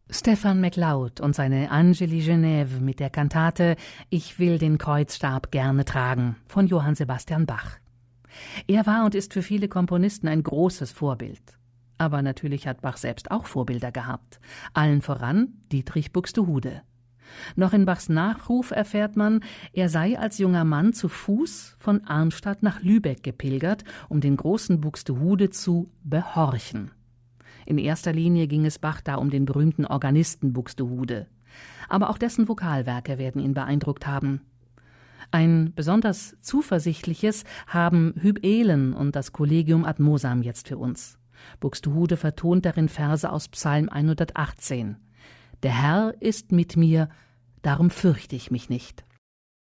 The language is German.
Stefan MacLeod und seine Angeli Genève mit der Kantate »Ich will den Kreuzstab gerne tragen« von Johann Sebastian Bach. Er war und ist für viele Komponisten ein großes Vorbild. Aber natürlich hat Bach selbst auch Vorbilder gehabt. Allen voran Dietrich Buxtehude. Noch in Bachs Nachruf erfährt man, er sei als junger Mann zu Fuß von Arnstadt nach Lübeck gepilgert, um den großen Buxtehude zu behorchen. In erster Linie ging es Bach da um den berühmten Organisten Buxtehude. Aber auch dessen Vokalwerke werden ihn beeindruckt haben. Ein besonders zuversichtliches haben Huub Elen und das Collegium ad Mosam jetzt für uns. Buxtehude vertont darin Verse aus Psalm 118. Der Herr ist mit mir, darum fürchte ich mich nicht.